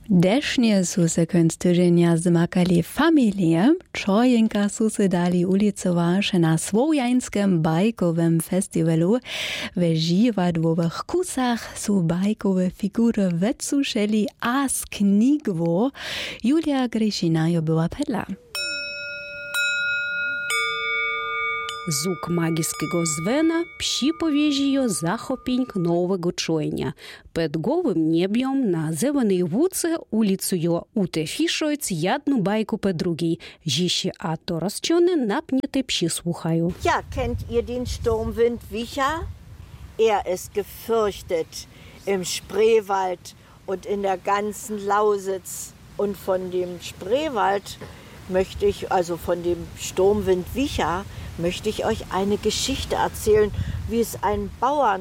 Dešnie su se konc tygodnia zmakali familie. Čojenka su se dali ulicować na Słowiańskim bajkowym festiwalu. W dziwadłowych kusach su bajkowe figury wycuszeli a z knigwo. Julia Gryšina była pedla. Звук магійського звена пші повіжіє захопіньк нового чоєння. Під говим неб'єм на зеленій вуце улицею утефішують ядну байку по другій. Жіші а то розчоне напняте пші слухаю. Ja, kennt ihr den Sturmwind Wicha? Ist gefürchtet im Spreewald und in der ganzen Lausitz. Und von dem Spreewald möchte ich, also von dem Sturmwind Wicha, möchte ich euch eine Geschichte erzählen, wie es einem Bauern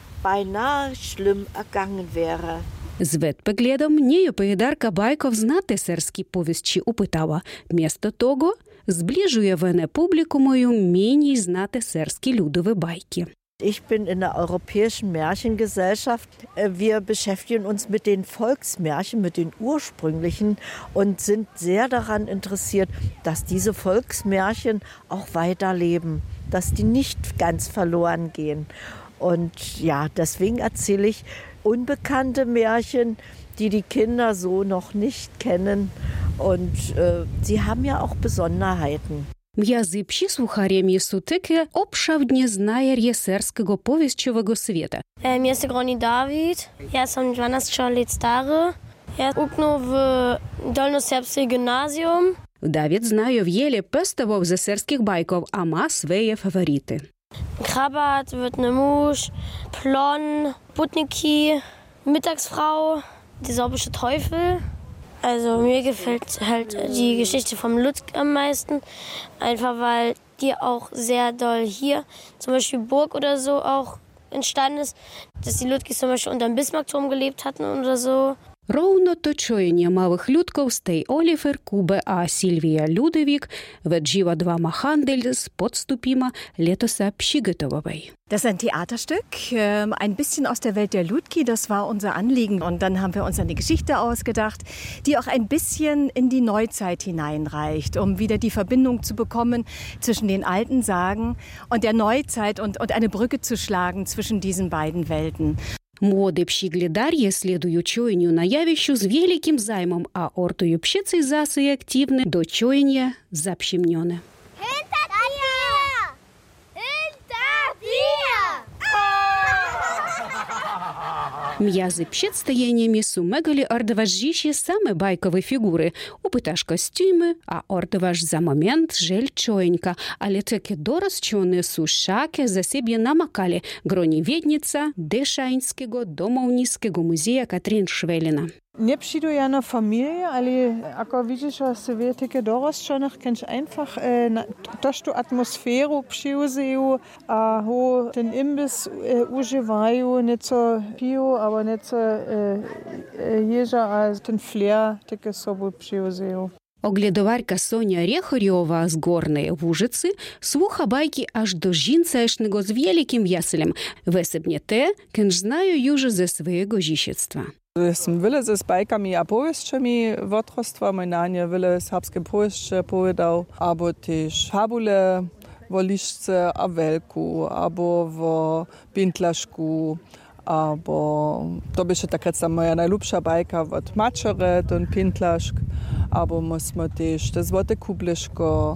beinahe schlimm ergangen wäre. З ветпоглядом нею поїдарка байков знати серські повісті упитала. Місто того зближує вене публікумою міній знати серські людові байки. Ich bin in der Europäischen Märchengesellschaft. Wir beschäftigen uns mit den Volksmärchen, mit den ursprünglichen und sind sehr daran interessiert, dass diese Volksmärchen auch weiterleben, dass die nicht ganz verloren gehen. Und ja, deswegen erzähle ich unbekannte Märchen, die die Kinder so noch nicht kennen. Und sie haben ja auch Besonderheiten. М'язи пші слухарям сутики обшавдні знає рєсерського повістчового світа. Mir ist Groni David. Ja sam 12 let stary. Ja ukno w Dolnoserbskie Gymnasium. Давід знає в'єлі пестовов з серських байков, а ма своє фаворити. Krabat, Wittnemusch, Plon, Butniki, Mittagsfrau, die sorbische Teufel. Also mir gefällt halt die Geschichte vom Lutz am meisten, einfach weil die auch sehr doll hier, zum Beispiel Burg oder so auch entstanden ist, dass die Ludkis zum Beispiel unter dem Bismarckturm gelebt hatten oder so. Ровно то чоєння малих людков стей Оліфер, Кубе, а Сільвія Людовік веджіва двама хандель з подступіма летоса Пшігетововой. Das ist ein Theaterstück, ein bisschen aus der Welt der Ludki, das war unser Anliegen. Und dann haben wir uns eine Geschichte ausgedacht, die auch ein bisschen in die Neuzeit hineinreicht, um wieder die Verbindung zu bekommen zwischen den alten Sagen und der Neuzeit und eine Brücke zu schlagen zwischen diesen beiden Welten. Młode psi глядарje следуją чоєнню на явищу з великим займом, а ортою пшиці засої активне до чоєння запщемньоне. М'язи przedstajeniem są megali ordowajdzisie same bajkowe figury. Upytasz kostiumy, a ordoważ za moment żel czońka, ale takie doroscione są szakie za siebie namakali Groniwiednica Deszańskiego Domownickiego Muzeja Katrin Szwelina. Nie przyjdu ja na familię, ale ako widzisz, że sobie takie dorosczonych kennst einfach też tu atmosferu przyjmują, a ten imbis używają nieco piwo, aber nieco jeża, a ten flair takie sobie przyjmują. Оглядоварка Соня Рехорьова з Горної Вужиці слуха байки аж до жінцешного з великим веселем. Весебне те, кенж знаю юже ze swojego dzieciństwa. Jestem wiele ze bajkami a powieściami w otrostwa mojnanie, wiele serbskie powieście powiedział, albo też fabule w liszce a welku, albo w pintlaszku, albo to by się taka moja najlubsza bajka od Maczeret und Pintlaszk, albo musimy też te złote kubliszko,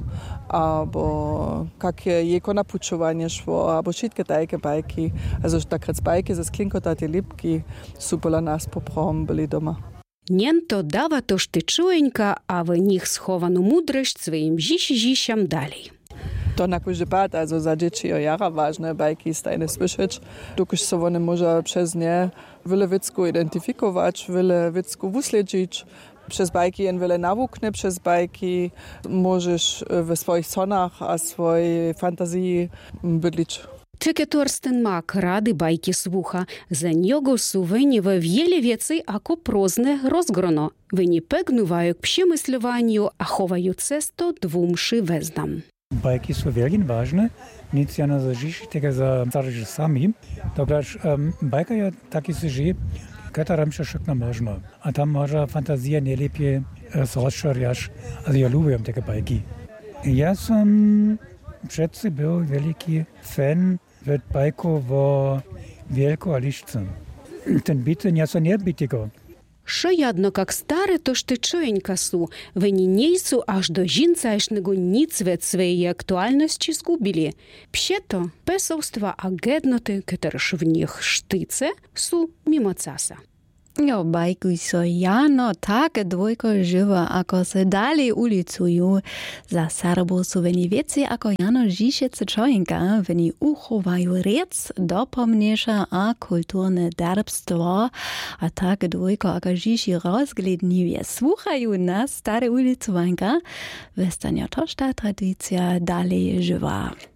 albo jakie jeko na puczowanie szło, albo wszystkie takie bajki. Also takie bajki ze sklinkotate lipki super dla nas poprom byli doma. Niento dawa toż ty czujeńka, a w nich schowano mudrość swoim zisiam dalej. To na każdy pad, also za dzieci o jara ważne bajki jest tajne słyszeć, dokąd się one może przez nie wiele widzku identyfikować, wiele widzku wysledzić. Przez bajki jen wiele nawukne, przez bajki możesz w swoich sonach a swojej fantazji bydlić. Тільки Торстен Мак ради байки слуха. За нього сувені в в'єлі віці, ако прозне розгроно. Вені пегнувають пшемислюванню, а ховають цесто двумши вездам. Bajki są wielkie, ważne. Nic ja na zażycie tego za starszy sami. Dobrze, bajka ja taki się Kataram się szykno można. A tam może fantazja najlepiej rozszerzać. Also ja lubię takie bajki. Ja sam przed był wielki fan bajków o Wielku a Liszce. Ten bity nie są nie bitego. Що ядно, как старе, то ж ти чоєнька су, вені нейсу аж до жінцаєшнего ніцвет своєї актуальності згубили. Пщето, песовства а гедноти, кетерш в них штице, су мимо цаса. Jo, bajkuj so jano také dvojko živo, ako se dali ulicujú. Za Sarbo sú veni veci, ako Jano Žišece Čojenka, veni uchovajú rec, dopomnieša a kulturne derbstvo. A také dvojko, ako Žiši rozglednivie słuchajú na stare ulicowanka, westania to ta tradycja dalej żywa.